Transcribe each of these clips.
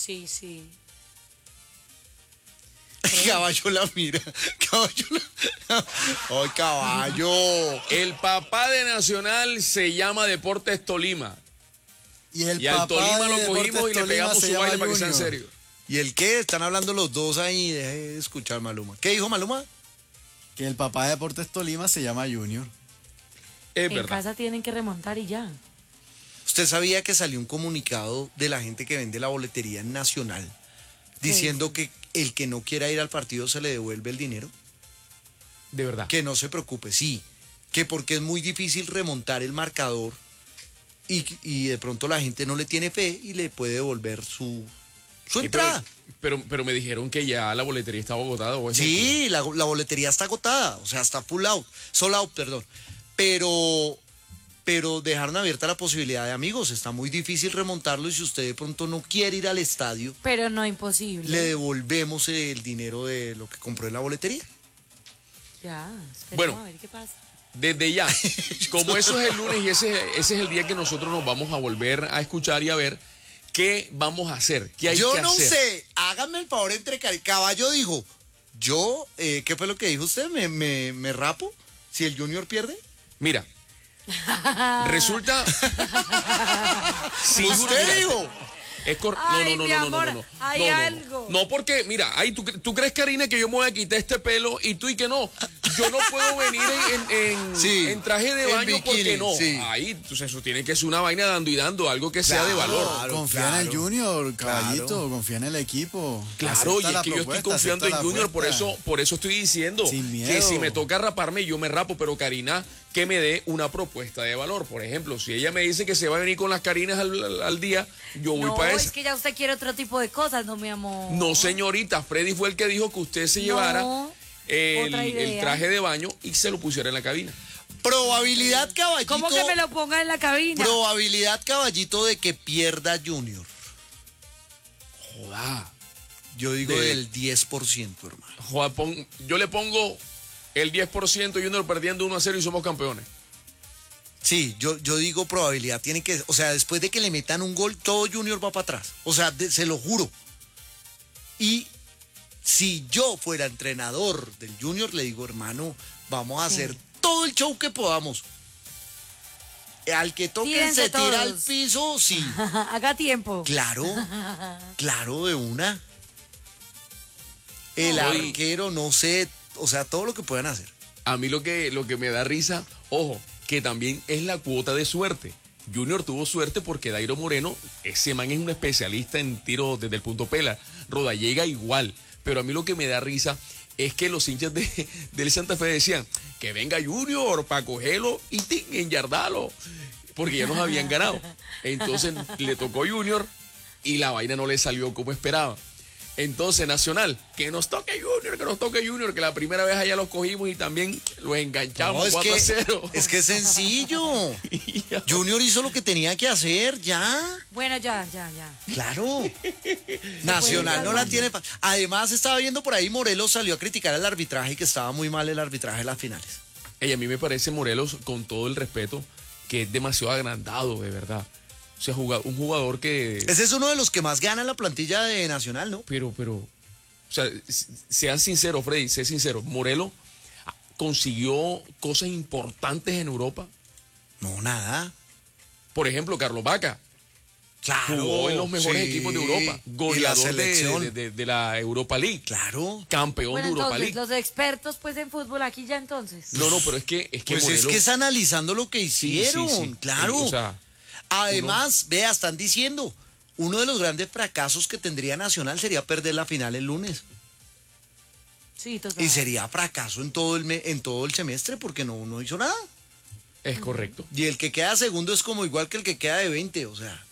Sí, sí. Caballo la mira. Caballo la... ¡Ay, caballo! El papá de Nacional se llama Deportes Tolima. Y el Y al papá Tolima de lo cogimos Deportes y le Tolima pegamos se su llama baile para que sea en Junior. serio. ¿Y el qué? Están hablando los dos ahí. Deje de escuchar Maluma. ¿Qué dijo Maluma? Que el papá de Deportes Tolima se llama Junior. Es En verdad. casa tienen que remontar y ya. ¿Usted sabía que salió un comunicado de la gente que vende la boletería en Nacional diciendo que el que no quiera ir al partido se le devuelve el dinero? De verdad. Que no se preocupe, sí. Que porque es muy difícil remontar el marcador y de pronto la gente no le tiene fe y le puede devolver su entrada. Pero me dijeron que ya la boletería estaba agotada. ¿O eso? Sí, la boletería está agotada, o sea, está sold out, perdón. Pero dejaron abierta la posibilidad de amigos, está muy difícil remontarlo y si usted de pronto no quiere ir al estadio, Pero no imposible. le devolvemos el dinero de lo que compró en la boletería. Ya, esperemos Bueno. a ver qué pasa. Desde ya, como eso es el lunes y ese es el día que nosotros nos vamos a volver a escuchar y a ver qué vamos a hacer, qué hay Yo que no hacer. sé, háganme el favor entre Caballo dijo, ¿qué fue lo que dijo usted? ¿Me rapo si el Junior pierde? Mira, resulta... Sí, Usted mira, dijo. Es Ay, mi amor, hay algo. No, porque, mira, ¿tú crees, Karina, que yo me voy a quitar este pelo y tú y que no? Yo no puedo venir Sí, en traje de en baño bikini, porque no. sí. Ahí, entonces eso tiene que ser una vaina dando y dando, algo que sea de valor. Claro, Confía en el Junior, caballito, claro. confía en el equipo. Claro, y Acepta es la que yo estoy propuesta, confiando en acepta la Junior, apuesta. por eso estoy diciendo Sin que miedo. si me toca raparme, yo me rapo, pero Karina, que me dé una propuesta de valor. Por ejemplo, si ella me dice que se va a venir con las Karinas al día, yo voy No, para es esa. que ya usted quiere otro tipo de cosas, no, mi amor. No, señorita, Freddy fue el que dijo que usted se No, llevara otra idea. el traje de baño y se lo pusiera en la cabina. Probabilidad, Caballito. ¿Cómo que me lo ponga en la cabina? Probabilidad, Caballito, de que pierda Junior. Joda. Yo digo De- del 10%, hermano. Joda, yo le pongo el 10% Junior perdiendo 1-0 y somos campeones. Sí, yo digo probabilidad. Tiene que, o sea, después de que le metan un gol, todo Junior va para atrás. O sea, se lo juro. Y si yo fuera entrenador del Junior, le digo, hermano, vamos a hacer todo el show que podamos. Al que toque Tírense se tira al todos. piso, sí. Haga tiempo. Claro, claro, de una. El Hoy- arquero, no sé, o sea, todo lo que puedan hacer. A mí lo que me da risa, ojo, que también es la cuota de suerte. Junior tuvo suerte porque Dairo Moreno, ese man es un especialista en tiro desde el punto pela. Rodallega igual. Pero a mí lo que me da risa es que los hinchas del Santa Fe decían que venga Junior para cogerlo y enyardarlo. Porque ya nos habían ganado. Entonces le tocó Junior y la vaina no le salió como esperaba. Entonces, Nacional, que nos toque Junior, que la primera vez allá los cogimos y también los enganchamos No, es 4-0. es que es sencillo. Junior hizo lo que tenía que hacer, ya. Bueno, ya. Claro. Nacional no la tiene. Además, estaba viendo por ahí, Morelos salió a criticar el arbitraje y que estaba muy mal el arbitraje de las finales. Ey, a mí me parece Morelos, con todo el respeto, que es demasiado agrandado, de verdad. O sea, un jugador que... Ese es uno de los que más gana en la plantilla de Nacional, ¿no? Pero, o sea, sean sinceros, Freddy, sé sincero. Morelos consiguió cosas importantes en Europa. No, nada. Por ejemplo, Carlos Vaca. Claro. Jugó en los mejores sí. equipos de Europa. Y la Goleador selección. de la Europa League. Claro. Campeón Bueno, de Europa entonces, League. los expertos pues en fútbol aquí ya entonces. No, pero es que Pues Morelos... es que es analizando lo que hicieron, sí. claro. O sea, Además, vea, están diciendo, uno de los grandes fracasos que tendría Nacional sería perder la final el lunes. Sí, total. Y sería fracaso en todo el semestre porque no hizo nada. es correcto. Y el que queda segundo es como igual que el que queda de 20, o sea.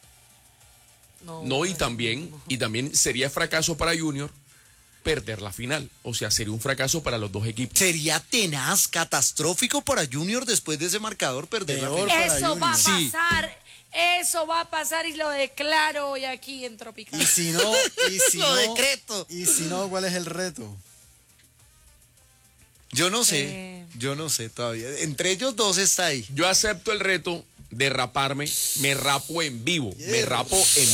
No, y también sería fracaso para Junior perder la final. O sea, sería un fracaso para los dos equipos. Sería tenaz, catastrófico para Junior después de ese marcador perder la Peor. final. para Eso va a Junior. Sí. pasar. Eso va a pasar y lo declaro hoy aquí en Tropical. Y si no, Lo decreto. Y si no, ¿cuál es el reto? Yo no sé todavía. Entre ellos dos está ahí. Yo acepto el reto de raparme, me rapo en vivo, me rapo en